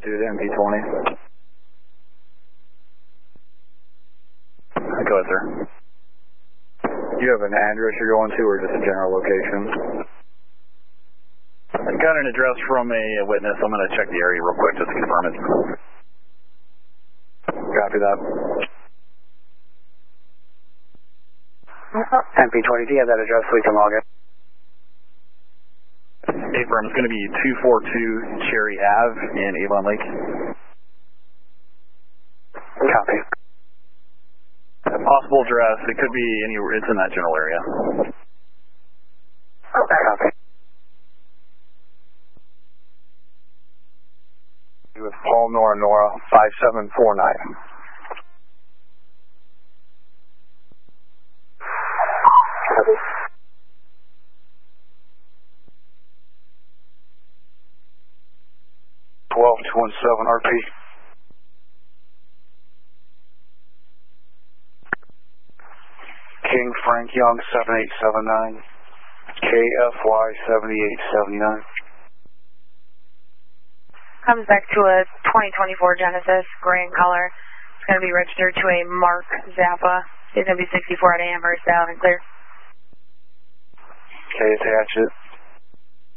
to the MP20. Go ahead, sir. You have an address you're going to or just a general location? I got an address from a witness. I'm going to check the area real quick just to confirm it. Copy that. MP20, do you have that address so we can log it? Affirm, it's going to be 242 Cherry Ave in Avon Lake. Copy. A possible address, it could be anywhere, it's in that general area. Okay. Copy. With Paul Nora 5749. Copy. RP. King Frank Young 7879. KFY 7879. Comes back to a 2024 Genesis, gray in color. It's going to be registered to a Mark Zappa. It's going to be 64 at Amherst, out and clear. Okay, attach it.